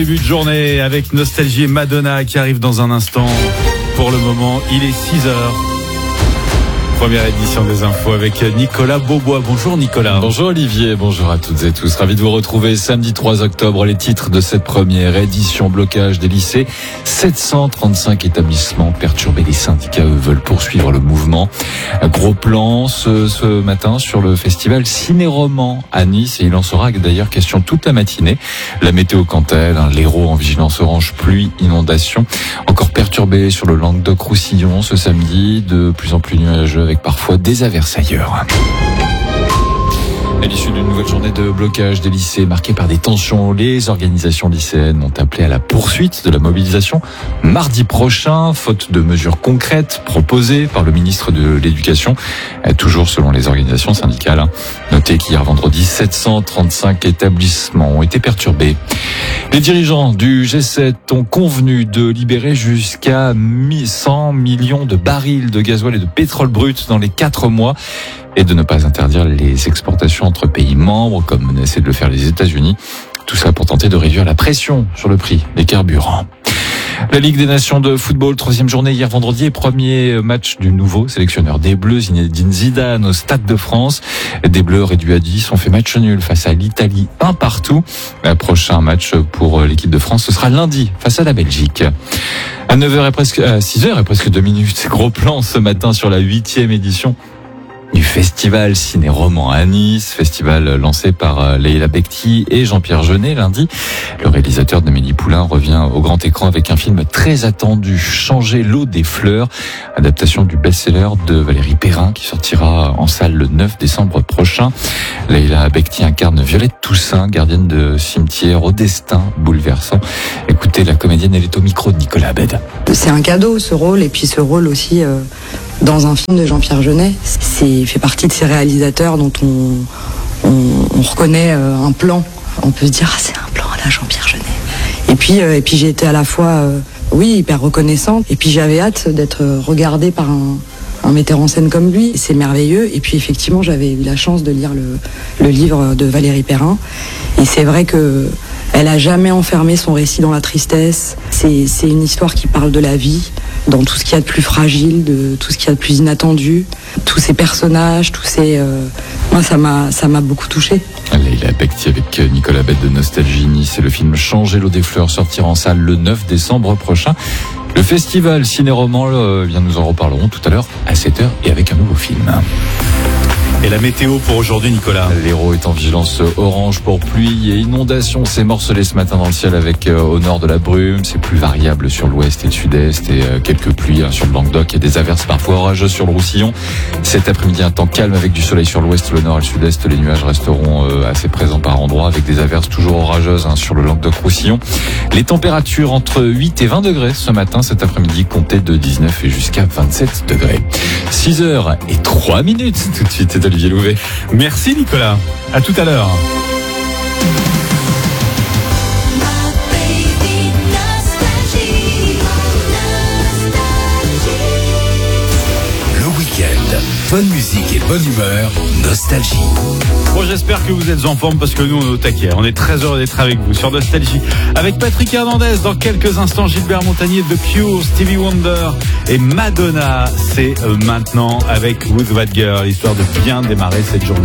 Début de journée avec Nostalgie et Madonna qui arrive dans un instant. Pour le moment, il est 6h. Première édition des infos avec Nicolas Beaubois. Bonjour Nicolas. Bonjour Olivier, bonjour à toutes et tous. Ravi de vous retrouver samedi 3 octobre. Les titres de cette première édition, blocage des lycées. 735 établissements perturbés. Les syndicats, eux, veulent poursuivre le mouvement. Un gros plan ce matin sur le festival Ciné-Roman à Nice. Et il en sera d'ailleurs question toute la matinée. La météo quant à elle, l'Hérault en vigilance orange, pluie, inondation. Encore perturbé sur le Languedoc-Roussillon ce samedi. De plus en plus nuageux avec parfois des averses ailleurs. À l'issue d'une nouvelle journée de blocage des lycées marquée par des tensions, les organisations lycéennes ont appelé à la poursuite de la mobilisation mardi prochain, faute de mesures concrètes proposées par le ministre de l'Éducation, toujours selon les organisations syndicales. Notez qu'hier vendredi, 735 établissements ont été perturbés. Les dirigeants du G7 ont convenu de libérer jusqu'à 100 millions de barils de gasoil et de pétrole brut dans les 4 mois et de ne pas interdire les exportations entre pays membres, comme menaçaient de le faire les États-Unis. Tout ça pour tenter de réduire la pression sur le prix des carburants. La Ligue des Nations de football, 3e journée hier vendredi et premier match du nouveau sélectionneur des Bleus, Zinedine Zidane, au Stade de France. Des Bleus réduits à 10 ont fait match nul face à l'Italie, 1-1. Le prochain match pour l'équipe de France, ce sera lundi face à la Belgique. À 6h et presque 2 minutes, gros plan ce matin sur la 8e édition du festival Ciné-Roman à Nice, festival lancé par Leïla Bekti et Jean-Pierre Jeunet lundi. Le réalisateur d'Amélie Poulain revient au grand écran avec un film très attendu, Changer l'eau des fleurs, adaptation du best-seller de Valérie Perrin qui sortira en salle le 9 décembre prochain. Leïla Bekti incarne Violette Toussaint, gardienne de cimetière au destin bouleversant. Écoutez, la comédienne, elle est au micro de Nicolas Abed. C'est un cadeau ce rôle, et puis ce rôle aussi dans un film de Jean-Pierre Jeunet. Il fait partie de ces réalisateurs dont on reconnaît un plan. On peut se dire, c'est un plan à la Jean-Pierre Jeunet. Et puis j'ai été à la fois, hyper reconnaissante. Et puis j'avais hâte d'être regardée par un metteur en scène comme lui. C'est merveilleux. Et puis effectivement, j'avais eu la chance de lire le livre de Valérie Perrin. Et c'est vrai que elle a jamais enfermé son récit dans la tristesse. C'est une histoire qui parle de la vie, dans tout ce qu'il y a de plus fragile, de tout ce qu'il y a de plus inattendu, tous ces personnages, moi ça m'a beaucoup touchée. Leïla Bekti avec Nicolas Abed de Nostalgie Nice, et le film Changer l'eau des fleurs sortira en salle le 9 décembre prochain. Le festival Ciné-Roman, nous en reparlerons tout à l'heure à 7h et avec un nouveau film. Et la météo pour aujourd'hui, Nicolas? L'Hérault est en vigilance orange pour pluie et inondation. C'est morcelé ce matin dans le ciel avec au nord de la brume. C'est plus variable sur l'ouest et le sud-est, et quelques pluies sur le Languedoc et des averses parfois orageuses sur le Roussillon. Cet après-midi, un temps calme avec du soleil sur l'ouest, le nord et le sud-est. Les nuages resteront assez présents par endroits avec des averses toujours orageuses sur le Languedoc-Roussillon. Les températures entre 8 et 20 degrés ce matin. Cet après-midi, comptez de 19 et jusqu'à 27 degrés. 6h03 minutes. Tout de suite, c'est Olivier Louvet. Merci Nicolas. À tout à l'heure. Le week-end, bonne musique et bonne humeur, Nostalgie. Bon, j'espère que vous êtes en forme parce que nous on est au taquet. On est très heureux d'être avec vous sur Nostalgie. Avec Patrick Hernandez, dans quelques instants, Gilbert Montagnier, The Cure, Stevie Wonder et Madonna. C'est maintenant avec Who's That Girl, histoire de bien démarrer cette journée.